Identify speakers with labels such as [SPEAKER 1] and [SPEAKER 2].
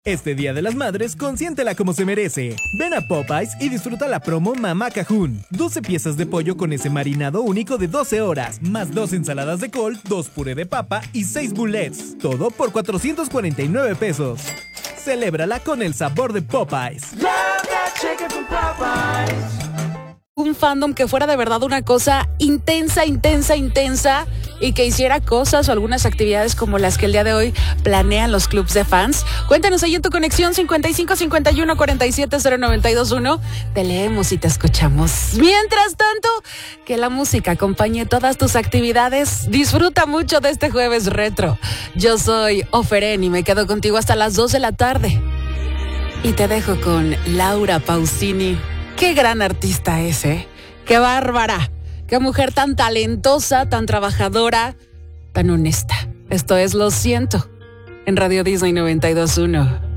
[SPEAKER 1] Este Día de las Madres, consiéntela como se merece. Ven a Popeyes y disfruta la promo Mamá Cajún. 12 piezas de pollo con ese marinado único de 12 horas, más 2 ensaladas de col, 2 puré de papa y 6 bullets. Todo por 449 pesos. Celébrala con el sabor de Popeyes.
[SPEAKER 2] Un fandom que fuera de verdad una cosa intensa y que hiciera cosas o algunas actividades como las que el día de hoy planean los clubs de fans. Cuéntanos ahí en tu conexión 55 51 47 0921. Te leemos y te escuchamos. Mientras tanto, que la música acompañe todas tus actividades. Disfruta mucho de este jueves retro. Yo soy Oferen y me quedo contigo hasta las 2 de la tarde. Y te dejo con Laura Pausini. Qué gran artista es, ¿eh? ¡Qué bárbara! ¡Qué mujer tan talentosa, tan trabajadora, tan honesta! Esto es Lo Siento, en Radio Disney 92.1.